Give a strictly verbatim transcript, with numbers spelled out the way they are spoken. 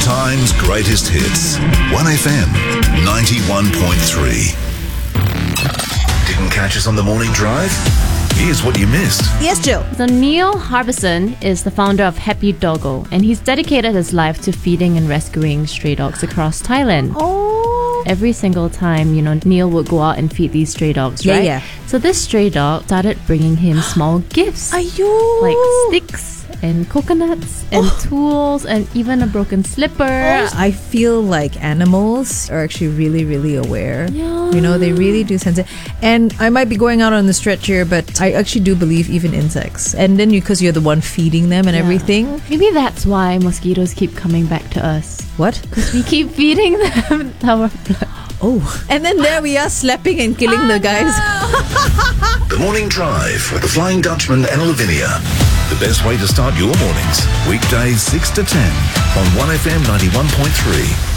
time's greatest hits. one F M ninety-one point three. Didn't catch us on the morning drive? Here's what you missed. Yes, Jill. So Neil Harbison is the founder of Happy Doggo, and he's dedicated his life to feeding and rescuing stray dogs across Thailand. Oh. Every single time, you know, Neil would go out and feed these stray dogs, Yeah, right? yeah. So this stray dog started bringing him small gifts. Ayo. Like sticks and coconuts and Oh. tools and even a broken slipper. I feel like animals are actually really, really aware. Yeah. You know, they really do sense it. And I might be going out on the stretch here, but I actually do believe even insects. And then you, because you're the one feeding them and Yeah. everything. Maybe that's why mosquitoes keep coming back to us. What? Because we keep feeding them our blood. Oh. And then there we are slapping and killing the guys. The Morning Drive with the Flying Dutchman and Lavinia. The best way to start your mornings. Weekdays six to ten on one F M ninety-one point three.